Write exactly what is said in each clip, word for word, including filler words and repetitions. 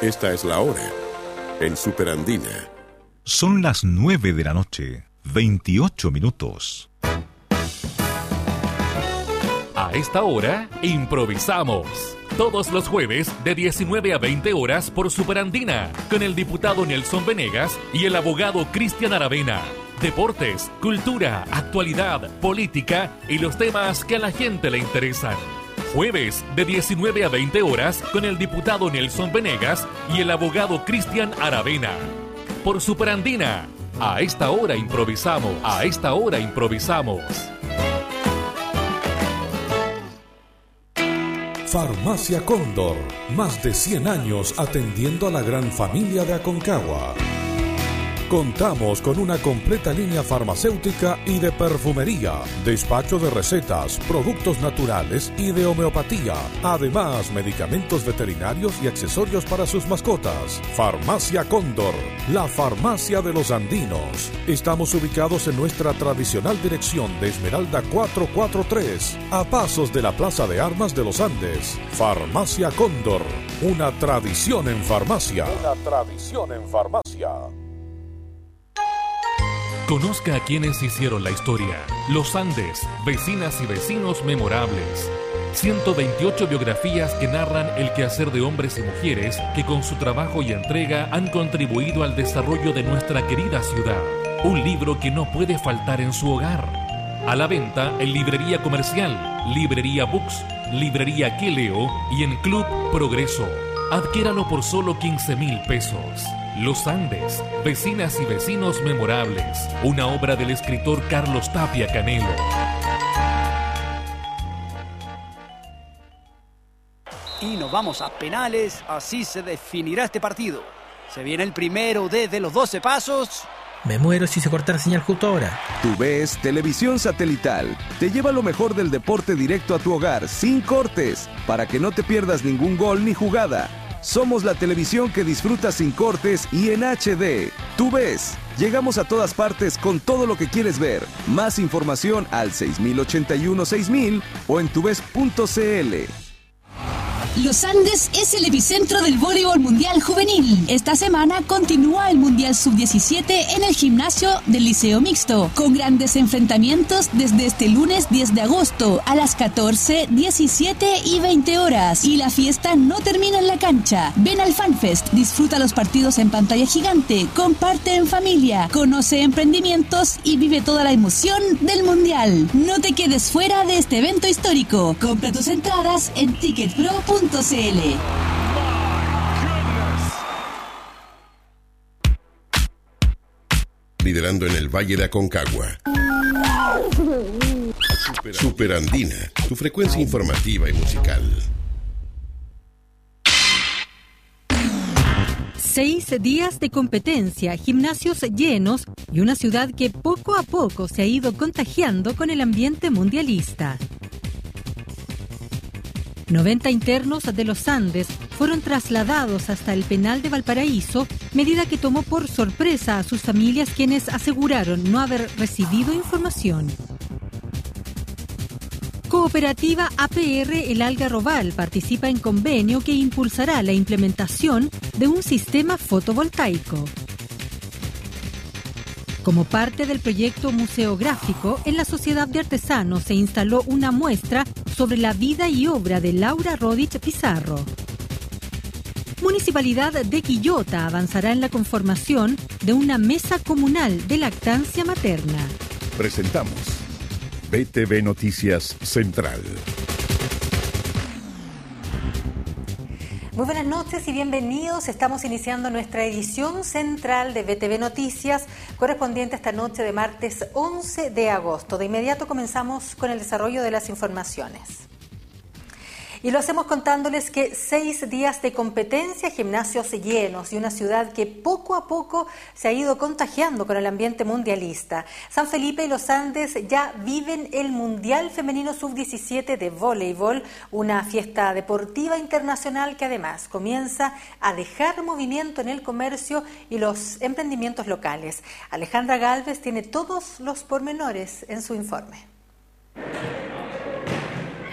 Esta es la hora en Superandina. Son las nueve de la noche, veintiocho minutos. A esta hora, improvisamos. Todos los jueves de diecinueve a veinte horas por Superandina, con el diputado Nelson Venegas y el abogado Cristian Aravena. Deportes, cultura, actualidad, política y los temas que a la gente le interesan. Jueves de diecinueve a veinte horas con el diputado Nelson Venegas y el abogado Cristian Aravena. Por Superandina, a esta hora improvisamos, a esta hora improvisamos. Farmacia Cóndor, más de cien años atendiendo a la gran familia de Aconcagua. Contamos con una completa línea farmacéutica y de perfumería, despacho de recetas, productos naturales y de homeopatía. Además, medicamentos veterinarios y accesorios para sus mascotas. Farmacia Cóndor, la farmacia de los andinos. Estamos ubicados en nuestra tradicional dirección de Esmeralda cuatrocientos cuarenta y tres, a pasos de la Plaza de Armas de los Andes. Farmacia Cóndor, una tradición en farmacia. Una tradición en farmacia. Conozca a quienes hicieron la historia. Los Andes, vecinas y vecinos memorables. ciento veintiocho biografías que narran el quehacer de hombres y mujeres que con su trabajo y entrega han contribuido al desarrollo de nuestra querida ciudad. Un libro que no puede faltar en su hogar. A la venta en Librería Comercial, Librería Books, Librería Que Leo y en Club Progreso. Adquiéralo por solo quince mil pesos. Los Andes, vecinas y vecinos memorables. Una obra del escritor Carlos Tapia Canelo. Y nos vamos a penales, así se definirá este partido. Se viene el primero desde los doce pasos. Me muero si se corta la señal justo ahora. TUVES Televisión Satelital te lleva lo mejor del deporte directo a tu hogar, sin cortes, para que no te pierdas ningún gol ni jugada. Somos la televisión que disfrutas sin cortes y en H D. TUVES. Llegamos a todas partes con todo lo que quieres ver. Más información al seis mil ochenta y uno seis mil o en tuves punto c l. Los Andes es el epicentro del voleibol mundial juvenil. Esta semana continúa el Mundial sub diecisiete en el gimnasio del Liceo Mixto, con grandes enfrentamientos desde este lunes diez de agosto a las catorce, diecisiete y veinte horas. Y la fiesta no termina en la cancha. Ven al FanFest, disfruta los partidos en pantalla gigante, comparte en familia, conoce emprendimientos y vive toda la emoción del Mundial. No te quedes fuera de este evento histórico. Compra tus entradas en ticketpro punto c l. Liderando en el Valle de Aconcagua. Super, Superandina, tu frecuencia informativa y musical. Seis días de competencia, gimnasios llenos y una ciudad que poco a poco se ha ido contagiando con el ambiente mundialista. noventa internos de los Andes fueron trasladados hasta el penal de Valparaíso, medida que tomó por sorpresa a sus familias, quienes aseguraron no haber recibido información. Cooperativa A P R El Algarrobal participa en convenio que impulsará la implementación de un sistema fotovoltaico. Como parte del proyecto museográfico, en la Sociedad de Artesanos se instaló una muestra sobre la vida y obra de Laura Rodich Pizarro. Municipalidad de Quillota avanzará en la conformación de una mesa comunal de lactancia materna. Presentamos V T V Noticias Central. Muy buenas noches y bienvenidos. Estamos iniciando nuestra edición central de V T V Noticias, correspondiente a esta noche de martes once de agosto. De inmediato comenzamos con el desarrollo de las informaciones. Y lo hacemos contándoles que seis días de competencia, gimnasios llenos y una ciudad que poco a poco se ha ido contagiando con el ambiente mundialista. San Felipe y los Andes ya viven el Mundial Femenino sub diecisiete de voleibol, una fiesta deportiva internacional que además comienza a dejar movimiento en el comercio y los emprendimientos locales. Alejandra Galvez tiene todos los pormenores en su informe.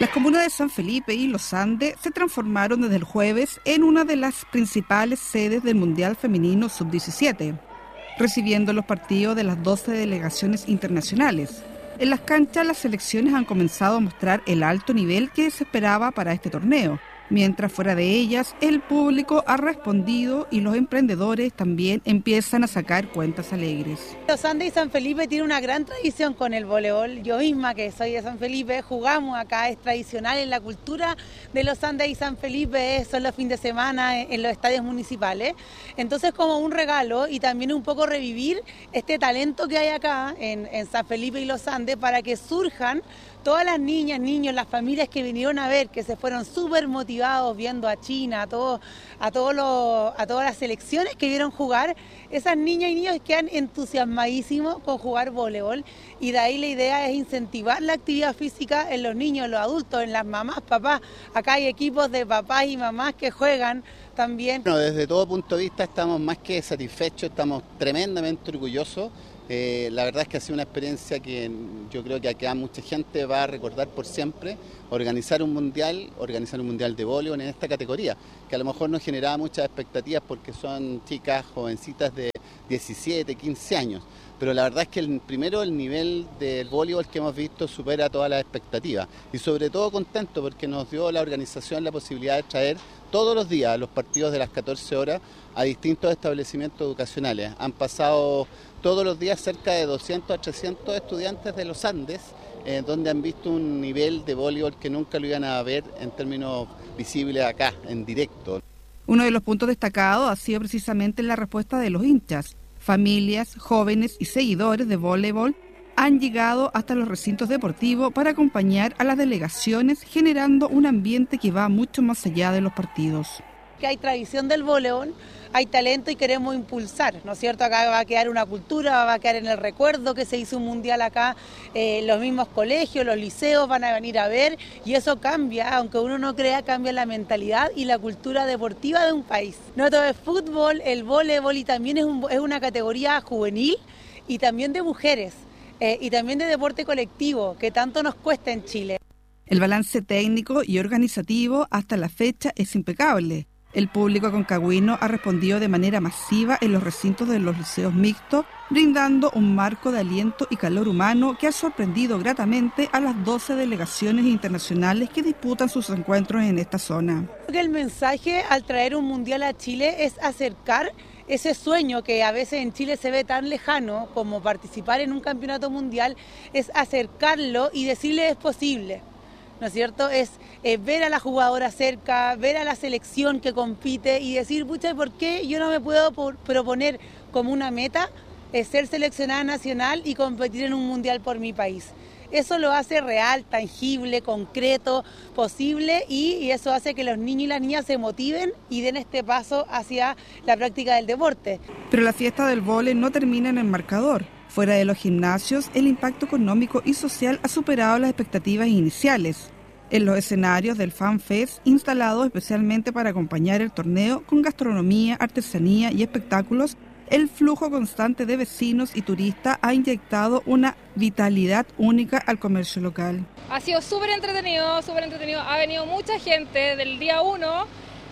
Las comunas de San Felipe y Los Andes se transformaron desde el jueves en una de las principales sedes del Mundial Femenino sub diecisiete, recibiendo los partidos de las doce delegaciones internacionales. En las canchas, las selecciones han comenzado a mostrar el alto nivel que se esperaba para este torneo, mientras fuera de ellas, el público ha respondido y los emprendedores también empiezan a sacar cuentas alegres. Los Andes y San Felipe tienen una gran tradición con el voleibol. Yo misma, que soy de San Felipe, jugamos acá, es tradicional en la cultura de Los Andes y San Felipe, son los fines de semana en los estadios municipales. Entonces, como un regalo y también un poco revivir este talento que hay acá en, en San Felipe y Los Andes para que surjan todas las niñas, niños, las familias que vinieron a ver, que se fueron súper motivados viendo a China, a, todo, a, todos los, a todas las selecciones que vieron jugar, esas niñas y niños quedan entusiasmadísimos con jugar voleibol, y de ahí la idea es incentivar la actividad física en los niños, en los adultos, en las mamás, papás. Acá hay equipos de papás y mamás que juegan también. Bueno, desde todo punto de vista estamos más que satisfechos, estamos tremendamente orgullosos. Eh, la verdad es que ha sido una experiencia que yo creo que acá mucha gente va a recordar por siempre. Organizar un mundial, organizar un mundial de voleibol en esta categoría, que a lo mejor no generaba muchas expectativas porque son chicas jovencitas de diecisiete, quince años. Pero la verdad es que el, primero el nivel del voleibol que hemos visto supera todas las expectativas. Y sobre todo contento porque nos dio la organización la posibilidad de traer todos los días los partidos de las catorce horas a distintos establecimientos educacionales. Han pasado todos los días cerca de doscientos a trescientos estudiantes de los Andes, eh, donde han visto un nivel de voleibol que nunca lo iban a ver en términos visibles acá, en directo. Uno de los puntos destacados ha sido precisamente la respuesta de los hinchas. Familias, jóvenes y seguidores de voleibol han llegado hasta los recintos deportivos para acompañar a las delegaciones, generando un ambiente que va mucho más allá de los partidos. Que hay tradición del voleibol, hay talento y queremos impulsar, ¿no es cierto? Acá va a quedar una cultura, va a quedar en el recuerdo que se hizo un mundial acá, eh, los mismos colegios, los liceos van a venir a ver, y eso cambia, aunque uno no crea, cambia la mentalidad y la cultura deportiva de un país. No todo es fútbol, el voleibol, y también es, un, es una categoría juvenil y también de mujeres, eh, y también de deporte colectivo, que tanto nos cuesta en Chile. El balance técnico y organizativo hasta la fecha es impecable. El público aconcagüino ha respondido de manera masiva en los recintos de los liceos mixtos, brindando un marco de aliento y calor humano que ha sorprendido gratamente a las doce delegaciones internacionales que disputan sus encuentros en esta zona. El mensaje al traer un mundial a Chile es acercar ese sueño que a veces en Chile se ve tan lejano como participar en un campeonato mundial, es acercarlo y decirle es posible. ¿No es cierto? Es eh, ver a la jugadora cerca, ver a la selección que compite y decir, pucha, ¿por qué yo no me puedo por, proponer como una meta eh, ser seleccionada nacional y competir en un mundial por mi país? Eso lo hace real, tangible, concreto, posible, y, y eso hace que los niños y las niñas se motiven y den este paso hacia la práctica del deporte. Pero la fiesta del vóley no termina en el marcador. Fuera de los gimnasios, el impacto económico y social ha superado las expectativas iniciales. En los escenarios del Fan Fest, instalados especialmente para acompañar el torneo con gastronomía, artesanía y espectáculos, el flujo constante de vecinos y turistas ha inyectado una vitalidad única al comercio local. Ha sido súper entretenido, súper entretenido. Ha venido mucha gente del día uno,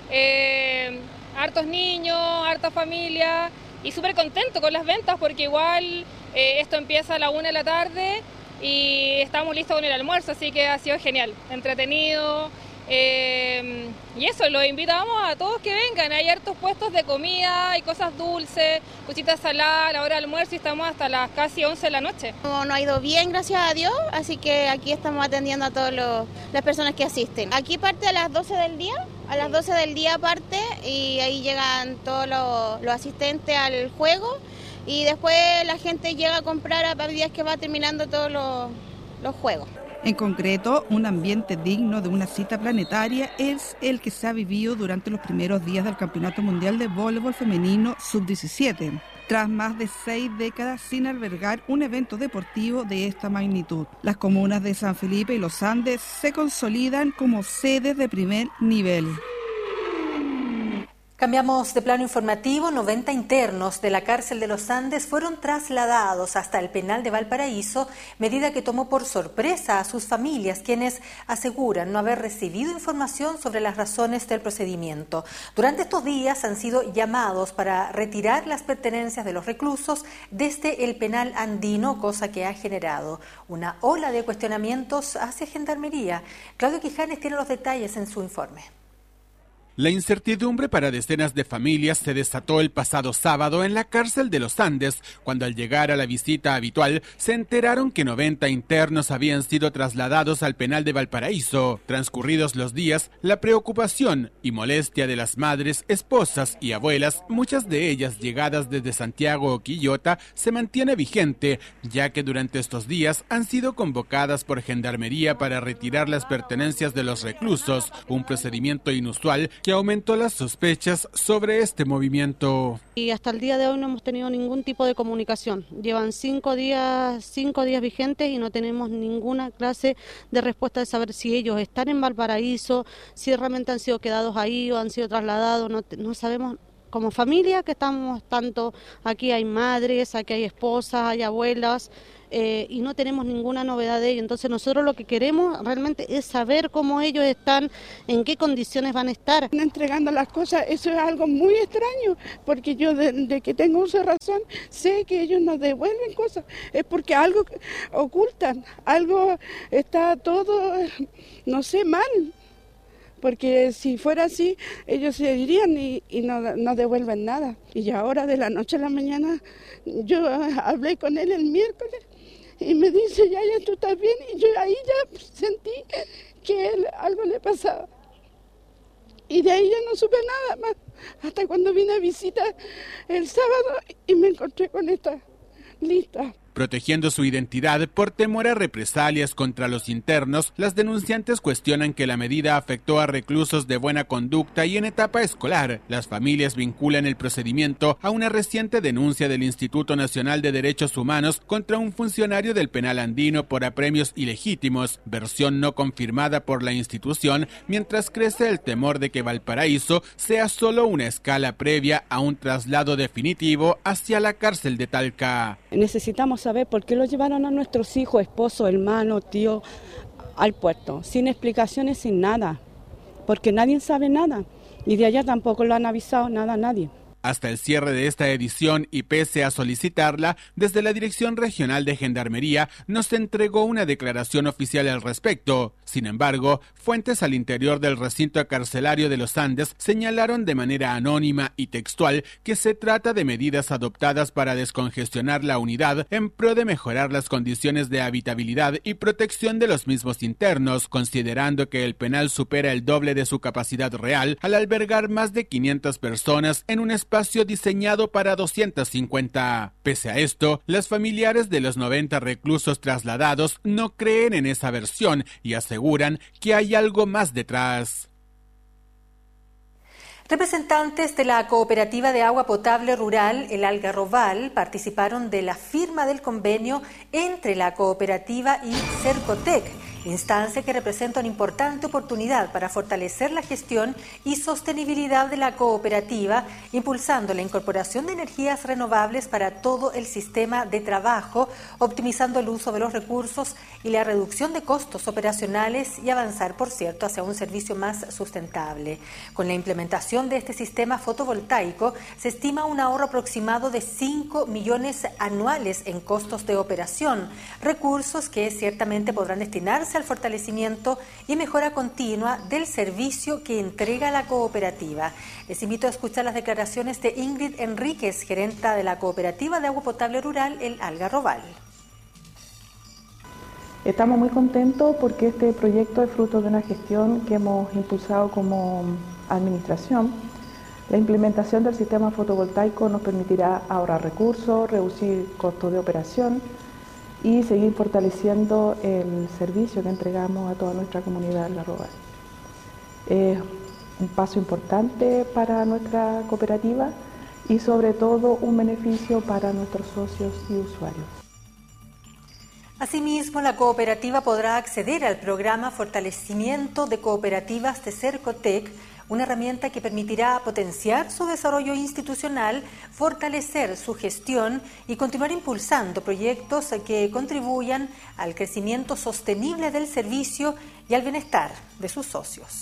eh, hartos niños, harta familia, y súper contento con las ventas porque igual eh, esto empieza a la una de la tarde y estamos listos con el almuerzo, así que ha sido genial, entretenido. Eh, y eso, los invitamos a todos que vengan. Hay hartos puestos de comida, hay cosas dulces, cositas saladas a la hora del almuerzo, y estamos hasta las casi once de la noche. No, no ha ido bien, gracias a Dios, así que aquí estamos atendiendo a todas las personas que asisten. Aquí parte a las doce del día, a las doce del día parte, y ahí llegan todos los, los asistentes al juego, y después la gente llega a comprar a medida que va terminando todos los, los juegos. En concreto, un ambiente digno de una cita planetaria es el que se ha vivido durante los primeros días del Campeonato Mundial de Voleibol Femenino sub diecisiete, tras más de seis décadas sin albergar un evento deportivo de esta magnitud. Las comunas de San Felipe y Los Andes se consolidan como sedes de primer nivel. Cambiamos de plano informativo. noventa internos de la cárcel de los Andes fueron trasladados hasta el penal de Valparaíso, medida que tomó por sorpresa a sus familias, quienes aseguran no haber recibido información sobre las razones del procedimiento. Durante estos días han sido llamados para retirar las pertenencias de los reclusos desde el penal andino, cosa que ha generado una ola de cuestionamientos hacia Gendarmería. Claudio Quijanes tiene los detalles en su informe. La incertidumbre para decenas de familias se desató el pasado sábado en la cárcel de los Andes, cuando al llegar a la visita habitual se enteraron que noventa internos habían sido trasladados al penal de Valparaíso. Transcurridos los días, la preocupación y molestia de las madres, esposas y abuelas, muchas de ellas llegadas desde Santiago o Quillota, se mantiene vigente, ya que durante estos días han sido convocadas por Gendarmería para retirar las pertenencias de los reclusos, un procedimiento inusual que aumentó las sospechas sobre este movimiento. Y hasta el día de hoy no hemos tenido ningún tipo de comunicación. Llevan cinco días, cinco días vigentes y no tenemos ninguna clase de respuesta de saber si ellos están en Valparaíso, si realmente han sido quedados ahí o han sido trasladados. No, no sabemos. Como familia que estamos tanto, aquí hay madres, aquí hay esposas, hay abuelas, eh, y no tenemos ninguna novedad de ello. Entonces nosotros lo que queremos realmente es saber cómo ellos están, en qué condiciones van a estar. Entregando las cosas, eso es algo muy extraño, porque yo de, de que tengo uso de razón, sé que ellos nos devuelven cosas, es porque algo ocultan, algo está todo, no sé, mal. Porque si fuera así, ellos se irían y, y no, no devuelven nada. Y ahora de la noche a la mañana, yo hablé con él el miércoles y me dice, ya, ya, tú estás bien. Y yo ahí ya sentí que él, algo le pasaba. Y de ahí ya no supe nada más, hasta cuando vine a visita el sábado y me encontré con esta lista. Protegiendo su identidad por temor a represalias contra los internos, las denunciantes cuestionan que la medida afectó a reclusos de buena conducta y en etapa escolar. Las familias vinculan el procedimiento a una reciente denuncia del Instituto Nacional de Derechos Humanos contra un funcionario del penal andino por apremios ilegítimos, versión no confirmada por la institución, mientras crece el temor de que Valparaíso sea solo una escala previa a un traslado definitivo hacia la cárcel de Talca. Necesitamos saber por qué lo llevaron a nuestros hijos, esposo, hermano, tío, al puerto, sin explicaciones, sin nada, porque nadie sabe nada, y de allá tampoco lo han avisado nada a nadie. Hasta el cierre de esta edición y pese a solicitarla, desde la Dirección Regional de Gendarmería no se entregó una declaración oficial al respecto. Sin embargo, fuentes al interior del recinto carcelario de los Andes señalaron de manera anónima y textual que se trata de medidas adoptadas para descongestionar la unidad en pro de mejorar las condiciones de habitabilidad y protección de los mismos internos, considerando que el penal supera el doble de su capacidad real al albergar más de quinientas personas en un espacio espacio diseñado para doscientas cincuenta. Pese a esto, los familiares de los noventa reclusos trasladados no creen en esa versión y aseguran que hay algo más detrás. Representantes de la Cooperativa de Agua Potable Rural, el Algarrobal, participaron de la firma del convenio entre la cooperativa y Cercotec, instancia que representa una importante oportunidad para fortalecer la gestión y sostenibilidad de la cooperativa, impulsando la incorporación de energías renovables para todo el sistema de trabajo, optimizando el uso de los recursos y la reducción de costos operacionales y avanzar, por cierto, hacia un servicio más sustentable. Con la implementación de este sistema fotovoltaico, se estima un ahorro aproximado de cinco millones anuales en costos de operación, recursos que ciertamente podrán destinarse al fortalecimiento y mejora continua del servicio que entrega la cooperativa. Les invito a escuchar las declaraciones de Ingrid Enríquez, gerenta de la Cooperativa de Agua Potable Rural, el Algarrobal. Estamos muy contentos porque este proyecto es fruto de una gestión que hemos impulsado como administración. La implementación del sistema fotovoltaico nos permitirá ahorrar recursos, reducir costos de operación y seguir fortaleciendo el servicio que entregamos a toda nuestra comunidad algarrobal. Es un paso importante para nuestra cooperativa y sobre todo un beneficio para nuestros socios y usuarios. Asimismo, la cooperativa podrá acceder al programa Fortalecimiento de Cooperativas de Cercotec, una herramienta que permitirá potenciar su desarrollo institucional, fortalecer su gestión y continuar impulsando proyectos que contribuyan al crecimiento sostenible del servicio y al bienestar de sus socios.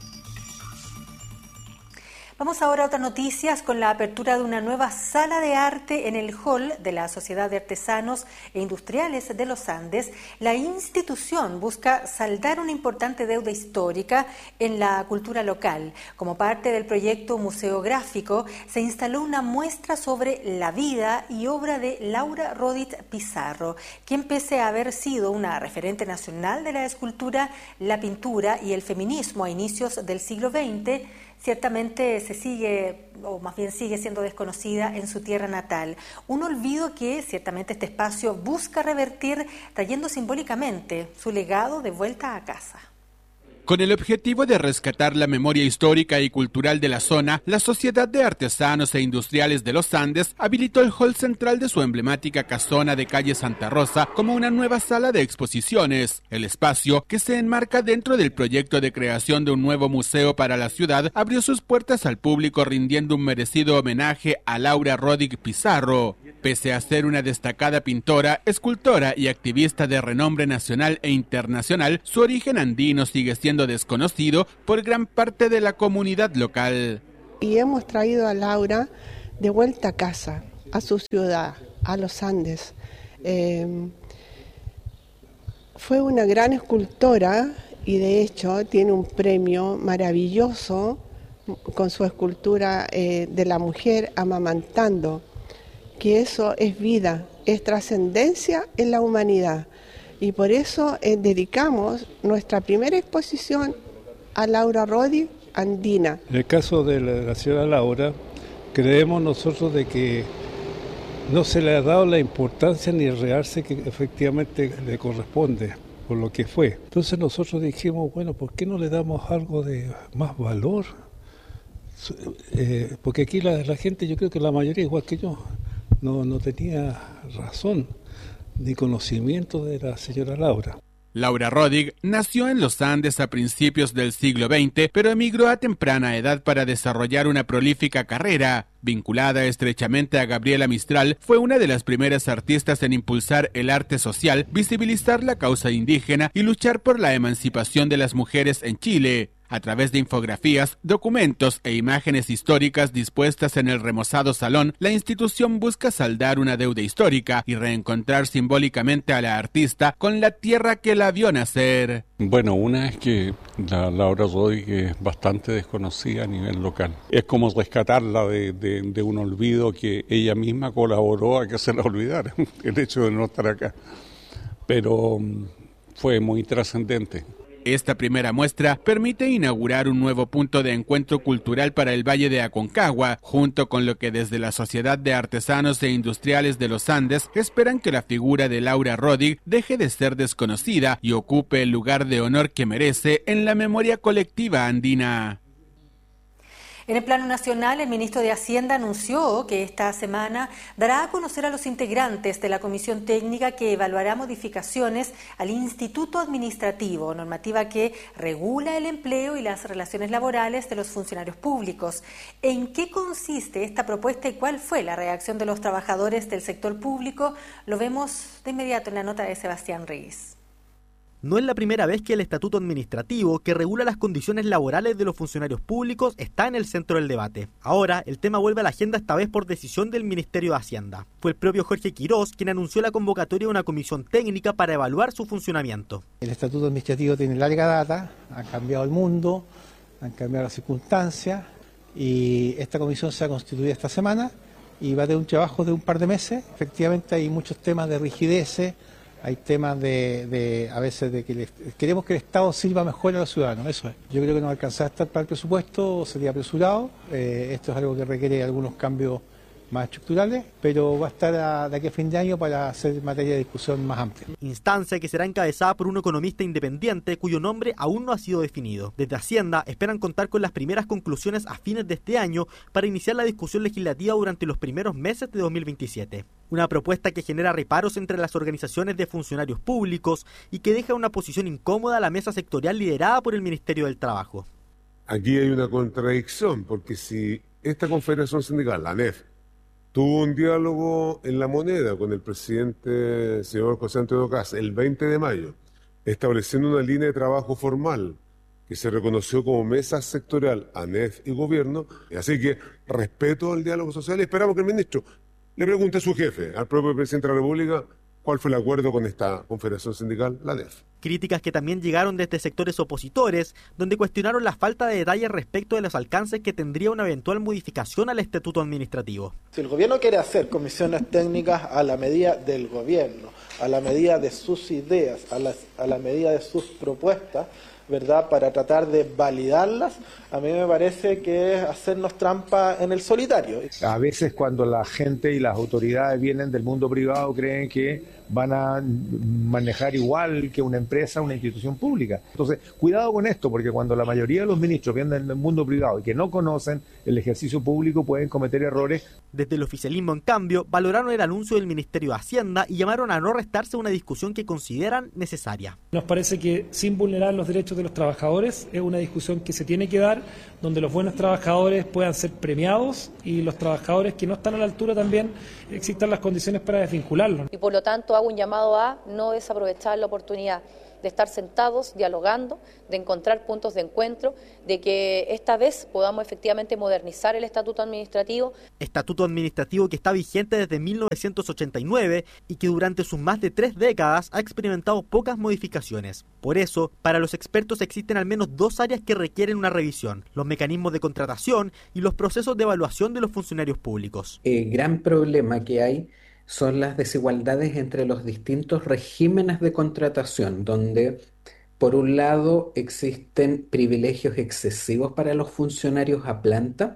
Vamos ahora a otras noticias con la apertura de una nueva sala de arte en el hall de la Sociedad de Artesanos e Industriales de los Andes. La institución busca saldar una importante deuda histórica en la cultura local. Como parte del proyecto museográfico, se instaló una muestra sobre la vida y obra de Laura Rodit Pizarro, quien pese a haber sido una referente nacional de la escultura, la pintura y el feminismo a inicios del siglo veinte, ciertamente se sigue, o más bien sigue siendo desconocida en su tierra natal. Un olvido que ciertamente este espacio busca revertir, trayendo simbólicamente su legado de vuelta a casa. Con el objetivo de rescatar la memoria histórica y cultural de la zona, la Sociedad de Artesanos e Industriales de los Andes habilitó el hall central de su emblemática casona de calle Santa Rosa como una nueva sala de exposiciones. El espacio, que se enmarca dentro del proyecto de creación de un nuevo museo para la ciudad, abrió sus puertas al público rindiendo un merecido homenaje a Laura Rodit Pizarro. Pese a ser una destacada pintora, escultora y activista de renombre nacional e internacional, su origen andino sigue siendo desconocido por gran parte de la comunidad local. Y hemos traído a Laura de vuelta a casa, a su ciudad, a los Andes. Eh, fue una gran escultora y de hecho tiene un premio maravilloso con su escultura eh, de la mujer amamantando, que eso es vida, es trascendencia en la humanidad. Y por eso eh, dedicamos nuestra primera exposición a Laura Rodit andina. En el caso de la, la señora Laura, creemos nosotros de que no se le ha dado la importancia ni el realce que efectivamente le corresponde por lo que fue. Entonces nosotros dijimos, bueno, ¿por qué no le damos algo de más valor? Eh, porque aquí la, la gente, yo creo que la mayoría, igual que yo, no, no tenía razón ni conocimiento de la señora Laura. Laura Rodit nació en los Andes a principios del siglo veinte, pero emigró a temprana edad para desarrollar una prolífica carrera. Vinculada estrechamente a Gabriela Mistral, fue una de las primeras artistas en impulsar el arte social, visibilizar la causa indígena y luchar por la emancipación de las mujeres en Chile. A través de infografías, documentos e imágenes históricas dispuestas en el remozado salón, la institución busca saldar una deuda histórica y reencontrar simbólicamente a la artista con la tierra que la vio nacer. Bueno, una es que la Laura Rodit es bastante desconocida a nivel local. Es como rescatarla de, de, de un olvido que ella misma colaboró a que se la olvidara, el hecho de no estar acá. Pero fue muy trascendente. Esta primera muestra permite inaugurar un nuevo punto de encuentro cultural para el Valle de Aconcagua, junto con lo que desde la Sociedad de Artesanos e Industriales de los Andes esperan que la figura de Laura Rodit deje de ser desconocida y ocupe el lugar de honor que merece en la memoria colectiva andina. En el plano nacional, el ministro de Hacienda anunció que esta semana dará a conocer a los integrantes de la comisión técnica que evaluará modificaciones al Instituto Administrativo, normativa que regula el empleo y las relaciones laborales de los funcionarios públicos. ¿En qué consiste esta propuesta y cuál fue la reacción de los trabajadores del sector público? Lo vemos de inmediato en la nota de Sebastián Reyes. No es la primera vez que el estatuto administrativo, que regula las condiciones laborales de los funcionarios públicos, está en el centro del debate. Ahora, el tema vuelve a la agenda, esta vez por decisión del Ministerio de Hacienda. Fue el propio Jorge Quirós quien anunció la convocatoria de una comisión técnica para evaluar su funcionamiento. El estatuto administrativo tiene larga data, ha cambiado el mundo, han cambiado las circunstancias y esta comisión se ha constituido esta semana y va a tener un trabajo de un par de meses. Efectivamente hay muchos temas de rigideces. Hay temas de, de a veces de que le, queremos que el Estado sirva mejor a los ciudadanos, eso es. Yo creo que no va a alcanzar a estar para el presupuesto, sería apresurado. Eh, esto es algo que requiere algunos cambios más estructurales, pero va a estar a, de aquí a fin de año para hacer materia de discusión más amplia. Instancia que será encabezada por un economista independiente cuyo nombre aún no ha sido definido. Desde Hacienda esperan contar con las primeras conclusiones a fines de este año para iniciar la discusión legislativa durante los primeros meses de dos mil veintisiete. Una propuesta que genera reparos entre las organizaciones de funcionarios públicos y que deja una posición incómoda a la mesa sectorial liderada por el Ministerio del Trabajo. aquí hay una contradicción, porque si esta confederación sindical, la A N E F, tuvo un diálogo en La Moneda con el presidente, señor José Antonio Kast, el veinte de mayo, estableciendo una línea de trabajo formal que se reconoció como mesa sectorial A N E F y gobierno, así que respeto al diálogo social y esperamos que el ministro le pregunte a su jefe, al propio presidente de la República, cuál fue el acuerdo con esta confederación sindical, la A N E F. Críticas que también llegaron desde sectores opositores, donde cuestionaron la falta de detalles respecto de los alcances que tendría una eventual modificación al estatuto administrativo. Si el gobierno quiere hacer comisiones técnicas a la medida del gobierno, a la medida de sus ideas, a la, a la medida de sus propuestas, ¿verdad?, para tratar de validarlas, a mí me parece que es hacernos trampa en el solitario. A veces cuando la gente y las autoridades vienen del mundo privado creen que van a manejar igual que una empresa, una institución pública. Entonces, cuidado con esto, porque cuando la mayoría de los ministros vienen del mundo privado y que no conocen el ejercicio público pueden cometer errores. Desde el oficialismo, en cambio, valoraron el anuncio del Ministerio de Hacienda y llamaron a no restarse una discusión que consideran necesaria. Nos parece que sin vulnerar los derechos de los trabajadores es una discusión que se tiene que dar, donde los buenos trabajadores puedan ser premiados y los trabajadores que no están a la altura también existan las condiciones para desvincularlos. Y por lo tanto hago un llamado a no desaprovechar la oportunidad de estar sentados, dialogando, de encontrar puntos de encuentro, de que esta vez podamos efectivamente modernizar el estatuto administrativo. Estatuto administrativo que está vigente desde mil novecientos ochenta y nueve y que durante sus más de tres décadas ha experimentado pocas modificaciones. Por eso, para los expertos existen al menos dos áreas que requieren una revisión: los mecanismos de contratación y los procesos de evaluación de los funcionarios públicos. El gran problema que hay son las desigualdades entre los distintos regímenes de contratación, donde por un lado existen privilegios excesivos para los funcionarios a planta,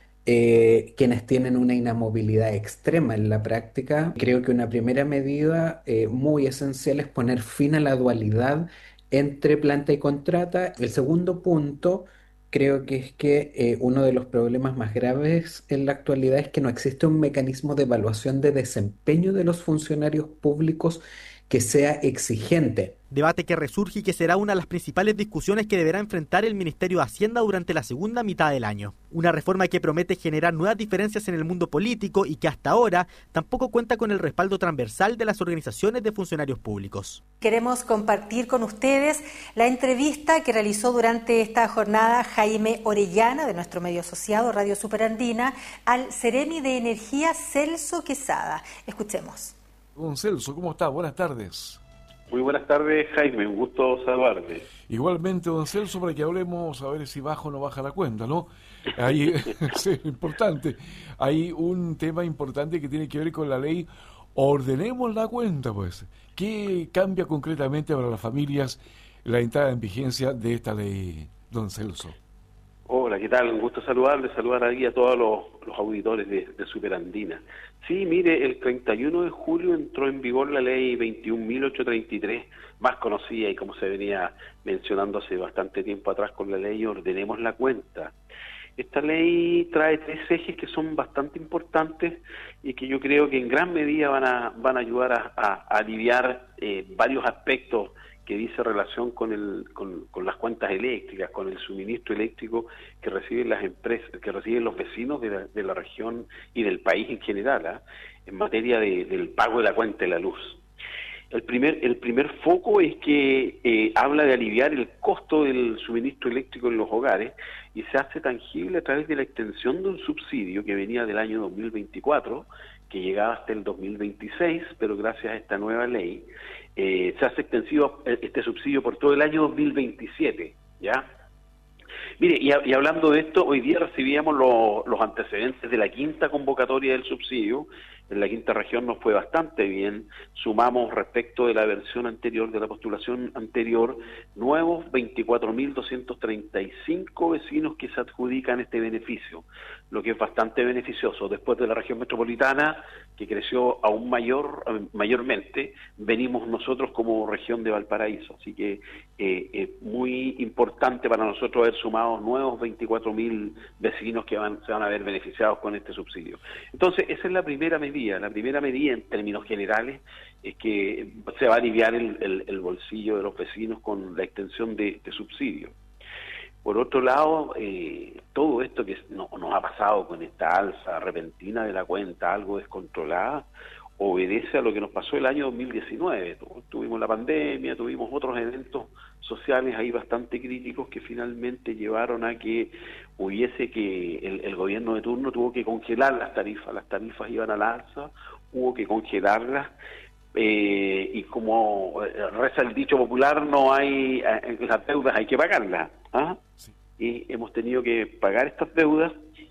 eh, quienes tienen una inamovilidad extrema en la práctica. Creo que una primera medida eh, muy esencial es poner fin a la dualidad entre planta y contrata. El segundo punto, creo que es que eh, uno de los problemas más graves en la actualidad es que no existe un mecanismo de evaluación de desempeño de los funcionarios públicos que sea exigente. Debate que resurge y que será una de las principales discusiones que deberá enfrentar el Ministerio de Hacienda durante la segunda mitad del año. Una reforma que promete generar nuevas diferencias en el mundo político y que hasta ahora tampoco cuenta con el respaldo transversal de las organizaciones de funcionarios públicos. Queremos compartir con ustedes la entrevista que realizó durante esta jornada Jaime Orellana, de nuestro medio asociado Radio Superandina, al Ceremi de Energía Celso Quesada. Escuchemos. Don Celso, ¿cómo está? Buenas tardes. Muy buenas tardes, Jaime, un gusto saludarte. Igualmente, don Celso, para que hablemos a ver si baja o no baja la cuenta, ¿no? Hay, sí, importante, hay un tema importante que tiene que ver con la ley Ordenemos la Cuenta, pues. ¿Qué cambia concretamente para las familias la entrada en vigencia de esta ley, don Celso? Hola, ¿qué tal? Un gusto saludarles, saludar aquí a todos los, los auditores de, de Superandina. Sí, mire, el treinta y uno de julio entró en vigor la ley veintiún mil ochocientos treinta y tres, más conocida y como se venía mencionando hace bastante tiempo atrás con la ley Ordenemos la Cuenta. Esta ley trae tres ejes que son bastante importantes y que yo creo que en gran medida van a, van a ayudar a, a, a aliviar eh, varios aspectos que dice relación con el con, con las cuentas eléctricas, con el suministro eléctrico que reciben las empresas, que reciben los vecinos de la, de la región y del país en general, ¿eh? en materia de, del pago de la cuenta de la luz. El primer el primer foco es que eh, habla de aliviar el costo del suministro eléctrico en los hogares y se hace tangible a través de la extensión de un subsidio que venía del año dos mil veinticuatro, que llegaba hasta el dos mil veintiséis, pero gracias a esta nueva ley Eh, se hace extensivo este subsidio por todo el año dos mil veintisiete, ¿ya? Mire, y, y hablando de esto, hoy día recibíamos lo, los antecedentes de la quinta convocatoria del subsidio. En la quinta región nos fue bastante bien, sumamos respecto de la versión anterior, de la postulación anterior, nuevos veinticuatro mil doscientos treinta y cinco vecinos que se adjudican este beneficio, lo que es bastante beneficioso. Después de la región metropolitana, que creció aún mayor mayormente, venimos nosotros como región de Valparaíso, así que eh, es muy importante para nosotros haber sumado nuevos veinticuatro mil vecinos que van, se van a ver beneficiados con este subsidio. Entonces, esa es la primera medida. La primera medida, en términos generales, es que se va a aliviar el, el, el bolsillo de los vecinos con la extensión de este subsidio. Por otro lado, eh, todo esto que no, nos ha pasado con esta alza repentina de la cuenta, algo descontrolada, obedece a lo que nos pasó el año dos mil diecinueve. Tu, tuvimos la pandemia, tuvimos otros eventos sociales ahí bastante críticos que finalmente llevaron a que hubiese que el, el gobierno de turno tuvo que congelar las tarifas, las tarifas iban al alza, hubo que congelarlas, eh, y como reza el dicho popular, no hay eh, las deudas hay que pagarlas, ¿ah? Sí. Y hemos tenido que pagar estas deudas.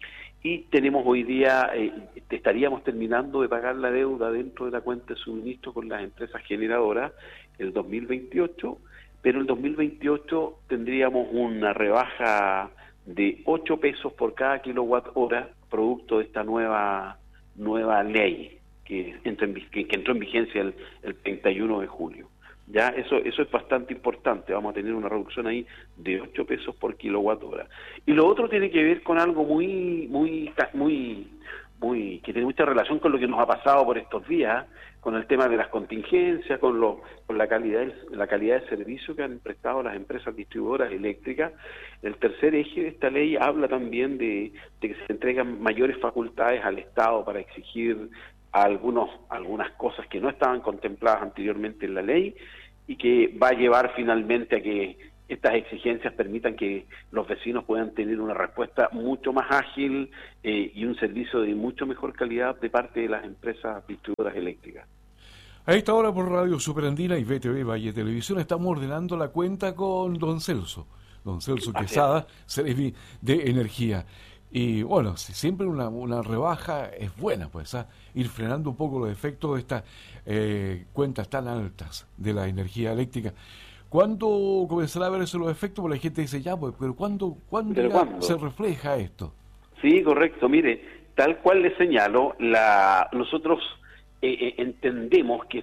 Y tenemos hoy día, eh, estaríamos terminando de pagar la deuda dentro de la cuenta de suministro con las empresas generadoras el dos mil veintiocho, pero el dos mil veintiocho tendríamos una rebaja de ocho pesos por cada kilowatt hora, producto de esta nueva nueva ley que entró en, que, que entró en vigencia el, el treinta y uno de julio. Ya, eso eso es bastante importante, vamos a tener una reducción ahí de ocho pesos por kilowatt hora. Y lo otro tiene que ver con algo muy, muy, muy, muy, que tiene mucha relación con lo que nos ha pasado por estos días, con el tema de las contingencias, con lo, con la calidad, la calidad de servicio que han prestado las empresas distribuidoras eléctricas. El tercer eje de esta ley habla también de, de que se entregan mayores facultades al Estado para exigir algunos algunas cosas que no estaban contempladas anteriormente en la ley y que va a llevar finalmente a que estas exigencias permitan que los vecinos puedan tener una respuesta mucho más ágil eh, y un servicio de mucho mejor calidad de parte de las empresas distribuidoras eléctricas. A esta hora por Radio Superandina y V T V Valle Televisión estamos ordenando la cuenta con don Celso, don Celso Quesada, Seremi de Energía. Y bueno, siempre una, una rebaja es buena, pues, ¿ah? Ir frenando un poco los efectos de estas eh, cuentas tan altas de la energía eléctrica. ¿Cuándo comenzará a verse los efectos? Porque la gente dice, ya, pues, pero ¿cuándo, ¿cuándo, ¿Pero cuándo? se refleja esto? Sí, correcto. Mire, tal cual le señalo, la nosotros eh, eh, entendemos que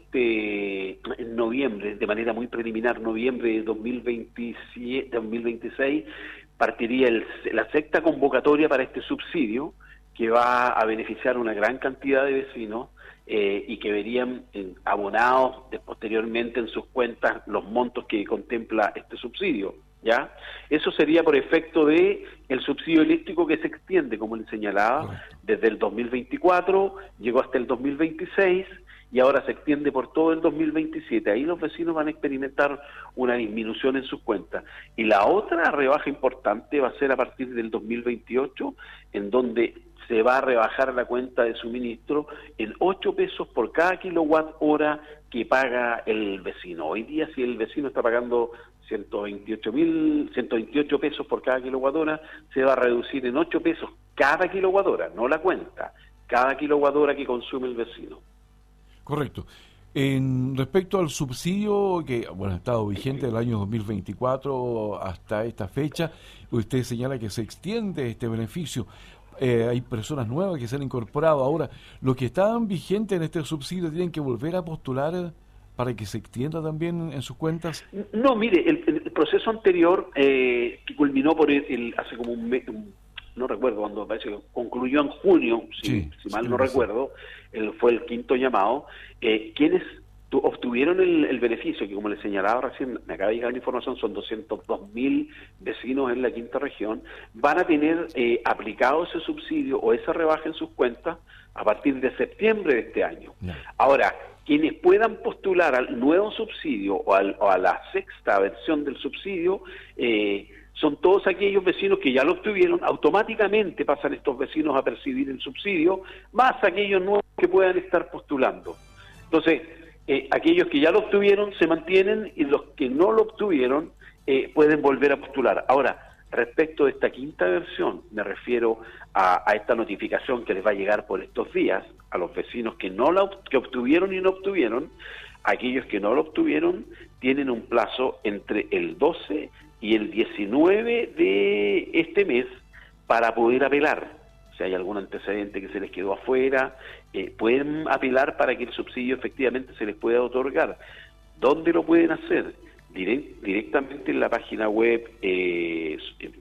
este en noviembre, de manera muy preliminar, noviembre de dos mil veintisiete, dos mil veintiséis, partiría el, la sexta convocatoria para este subsidio que va a beneficiar a una gran cantidad de vecinos eh, y que verían eh, abonados de, posteriormente en sus cuentas los montos que contempla este subsidio, ¿ya? Eso sería por efecto de el subsidio eléctrico que se extiende, como le señalaba, correcto, desde el dos mil veinticuatro, llegó hasta el dos mil veintiséis y ahora se extiende por todo el dos mil veintisiete. Ahí los vecinos van a experimentar una disminución en sus cuentas. Y la otra rebaja importante va a ser a partir del dos mil veintiocho, en donde se va a rebajar la cuenta de suministro en ocho pesos por cada kilowatt hora que paga el vecino. Hoy día, si el vecino está pagando ciento veintiocho mil, ciento veintiocho pesos por cada kilowatt hora, se va a reducir en ocho pesos cada kilowatt hora, no la cuenta, cada kilowatt hora que consume el vecino. Correcto. En respecto al subsidio que bueno ha estado vigente del año dos mil veinticuatro hasta esta fecha, usted señala que se extiende este beneficio. Eh, hay personas nuevas que se han incorporado. Ahora, los que estaban vigentes en este subsidio tienen que volver a postular para que se extienda también en sus cuentas. No, mire, el, el proceso anterior eh, que culminó por el, el hace como un mes, no recuerdo cuándo, parece que concluyó en junio, si, sí, si mal sí, no sí. recuerdo, el, fue el quinto llamado, eh, quienes tu, obtuvieron el, el beneficio, que como les señalaba recién, me acaba de llegar la información, son doscientos dos mil vecinos en la quinta región, van a tener eh, aplicado ese subsidio o esa rebaja en sus cuentas a partir de septiembre de este año. No. Ahora, quienes puedan postular al nuevo subsidio o, al, o a la sexta versión del subsidio, eh, son todos aquellos vecinos que ya lo obtuvieron, automáticamente pasan estos vecinos a percibir el subsidio, más aquellos nuevos que puedan estar postulando. Entonces, eh, aquellos que ya lo obtuvieron se mantienen y los que no lo obtuvieron eh, pueden volver a postular. Ahora, respecto de esta quinta versión, me refiero a, a esta notificación que les va a llegar por estos días a los vecinos que no la que obtuvieron y no obtuvieron. Aquellos que no lo obtuvieron tienen un plazo entre el doce y el diecinueve de este mes para poder apelar. Si hay algún antecedente que se les quedó afuera, eh, pueden apelar para que el subsidio efectivamente se les pueda otorgar. ¿Dónde lo pueden hacer? Direct, directamente en la página web eh,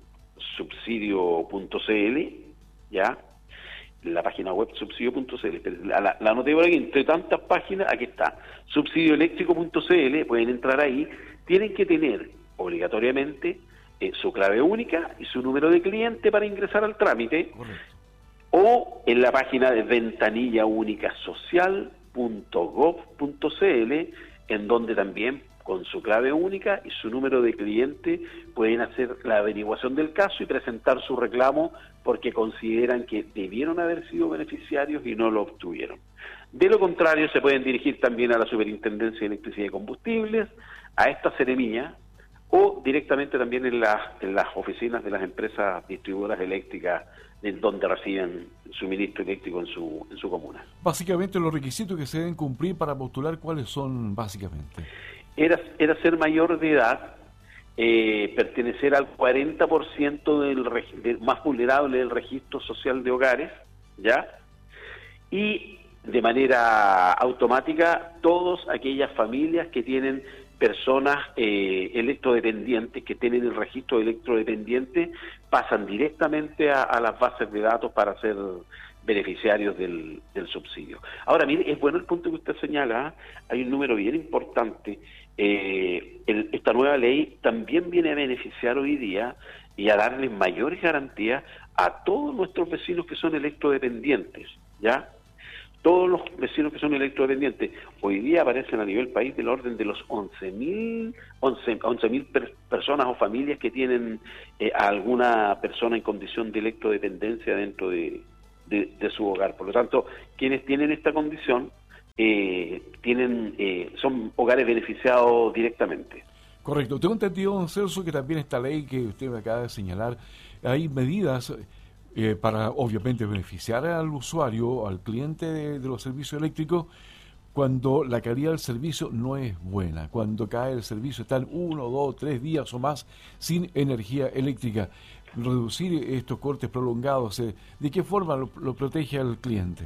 subsidio punto c l, ¿ya? La página web subsidio punto c l. La, la, la anoté por aquí, entre tantas páginas, aquí está, subsidio eléctrico punto c l, pueden entrar ahí. Tienen que tener obligatoriamente eh, su clave única y su número de cliente para ingresar al trámite. Correcto. O en la página de ventanilla única social punto gov punto cl, en donde también con su clave única y su número de cliente pueden hacer la averiguación del caso y presentar su reclamo porque consideran que debieron haber sido beneficiarios y no lo obtuvieron. De lo contrario, se pueden dirigir también a la Superintendencia de Electricidad y Combustibles, a esta Seremía, o directamente también en las, en las oficinas de las empresas distribuidoras eléctricas en donde reciben suministro eléctrico en su, en su comuna. Básicamente los requisitos que se deben cumplir para postular, ¿cuáles son básicamente? Era, era ser mayor de edad, eh, pertenecer al cuarenta por ciento del, del más vulnerable del registro social de hogares, ¿ya? Y de manera automática, todas aquellas familias que tienen personas eh, electrodependientes, que tienen el registro de electrodependientes, pasan directamente a, a las bases de datos para ser beneficiarios del, del subsidio. Ahora, mire, es bueno el punto que usted señala, ¿eh? Hay un número bien importante. Eh, el, esta nueva ley también viene a beneficiar hoy día y a darles mayores garantías a todos nuestros vecinos que son electrodependientes, ¿ya? Todos los vecinos que son electrodependientes hoy día aparecen a nivel país del orden de los once mil per, personas o familias que tienen eh, a alguna persona en condición de electrodependencia dentro de, de, de su hogar. Por lo tanto, quienes tienen esta condición eh, tienen eh, son hogares beneficiados directamente. Correcto. Tengo entendido, don Celso, que también esta ley que usted me acaba de señalar, hay medidas Eh, para obviamente beneficiar al usuario, al cliente de, de los servicios eléctricos, cuando la calidad del servicio no es buena, cuando cae el servicio, están uno, dos, tres días o más sin energía eléctrica. Reducir estos cortes prolongados, eh, ¿de qué forma lo, lo protege al cliente?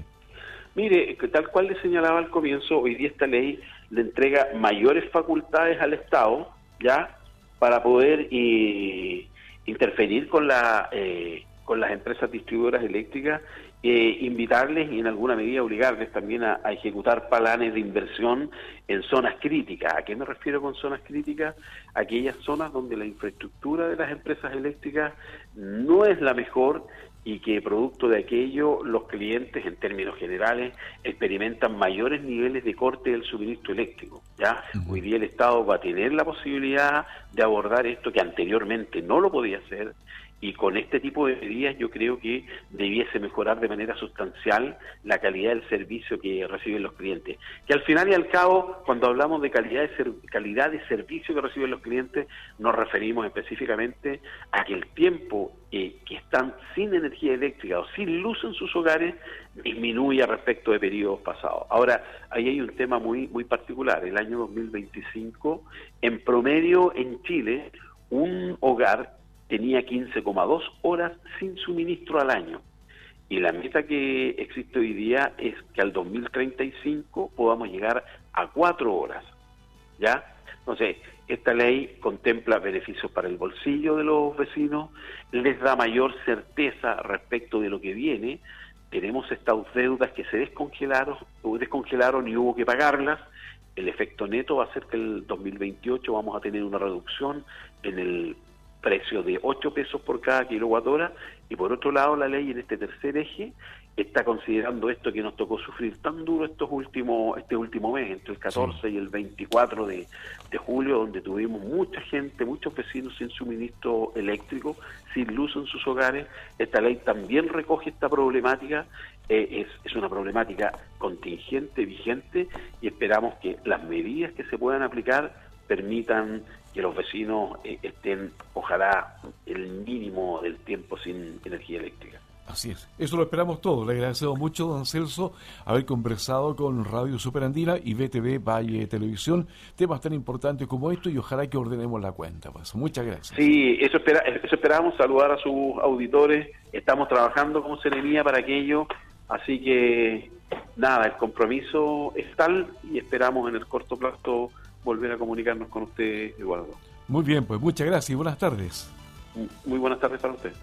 Mire, tal cual le señalaba al comienzo, hoy día esta ley le entrega mayores facultades al Estado, ¿ya?, para poder eh, interferir con la... Eh, con las empresas distribuidoras eléctricas, eh, invitarles y en alguna medida obligarles también a, a ejecutar planes de inversión en zonas críticas. ¿A qué me refiero con zonas críticas? Aquellas zonas donde la infraestructura de las empresas eléctricas no es la mejor y que producto de aquello los clientes, en términos generales, experimentan mayores niveles de corte del suministro eléctrico, ¿ya? Uh-huh. Hoy día el Estado va a tener la posibilidad de abordar esto que anteriormente no lo podía hacer, y con este tipo de medidas yo creo que debiese mejorar de manera sustancial la calidad del servicio que reciben los clientes. Que al final y al cabo, cuando hablamos de calidad de, ser, calidad de servicio que reciben los clientes, nos referimos específicamente a que el tiempo eh, que están sin energía eléctrica o sin luz en sus hogares disminuye respecto de periodos pasados. Ahora, ahí hay un tema muy, muy particular. El año dos mil veinticinco, en promedio en Chile, un hogar tenía quince coma dos horas sin suministro al año. Y la meta que existe hoy día es que al dos mil treinta y cinco podamos llegar a cuatro horas, ¿ya? Entonces, esta ley contempla beneficios para el bolsillo de los vecinos, les da mayor certeza respecto de lo que viene. Tenemos estas deudas que se descongelaron, descongelaron y hubo que pagarlas. El efecto neto va a ser que el dos mil veintiocho vamos a tener una reducción en el precio de ocho pesos por cada kilowatt hora, y por otro lado la ley en este tercer eje está considerando esto que nos tocó sufrir tan duro estos últimos este último mes, entre el catorce sí. y el veinticuatro de, de julio, donde tuvimos mucha gente, muchos vecinos sin suministro eléctrico, sin luz en sus hogares. Esta ley también recoge esta problemática, eh, es, es una problemática contingente, vigente, y esperamos que las medidas que se puedan aplicar permitan que los vecinos eh, estén, ojalá, el mínimo del tiempo sin energía eléctrica. Así es, eso lo esperamos todos. Le agradecemos mucho, don Celso, haber conversado con Radio Superandina y B T V Valle Televisión, temas tan importantes como esto, y ojalá que ordenemos la cuenta. Pues. Muchas gracias. Sí, eso, espera, eso esperamos, saludar a sus auditores. Estamos trabajando como Seremía para aquello, así que nada, el compromiso es tal y esperamos en el corto plazo volver a comunicarnos con usted, Eduardo. Muy bien, pues muchas gracias y buenas tardes. Muy buenas tardes para usted.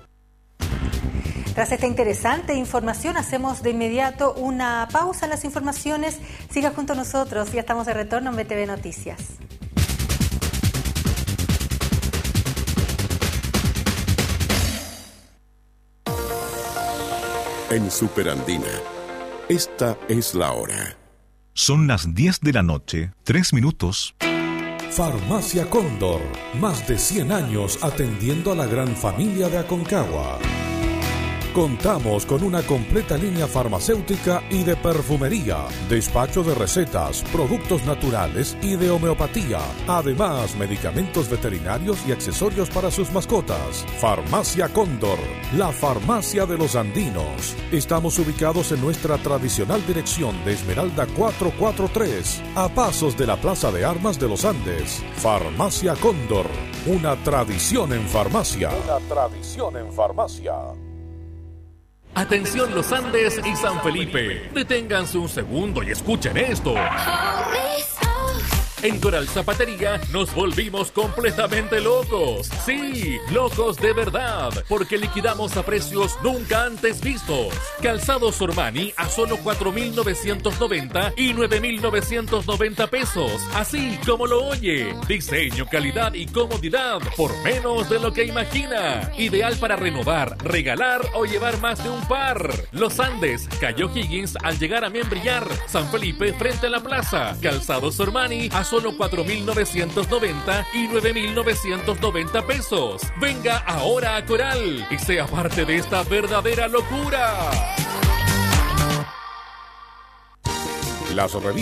Tras esta interesante información, hacemos de inmediato una pausa en las informaciones. Siga junto a nosotros, ya estamos de retorno en B T V Noticias. en Superandina. Esta es la hora. Son las diez de la noche, tres minutos. Farmacia Cóndor, más de cien años atendiendo a la gran familia de Aconcagua. Contamos con una completa línea farmacéutica y de perfumería, despacho de recetas, productos naturales y de homeopatía. Además, medicamentos veterinarios y accesorios para sus mascotas. Farmacia Cóndor, la farmacia de los andinos. Estamos ubicados en nuestra tradicional dirección de Esmeralda cuatrocientos cuarenta y tres, a pasos de la Plaza de Armas de los Andes. Farmacia Cóndor, una tradición en farmacia. Una tradición en farmacia. Atención Los Andes y San Felipe. Deténganse un segundo y escuchen esto. En Coral Zapatería nos volvimos completamente locos. Sí, locos de verdad, porque liquidamos a precios nunca antes vistos. Calzados Ormani a solo cuatro mil novecientos noventa y nueve mil novecientos noventa pesos. Así como lo oye. Diseño, calidad y comodidad por menos de lo que imagina. Ideal para renovar, regalar o llevar más de un par. Los Andes, Cayo Higgins al llegar a Membrillar. San Felipe frente a la plaza. Calzados Ormani a solo cuatro mil novecientos noventa y nueve mil novecientos noventa pesos. Venga ahora a Coral y sea parte de esta verdadera locura. Las revistas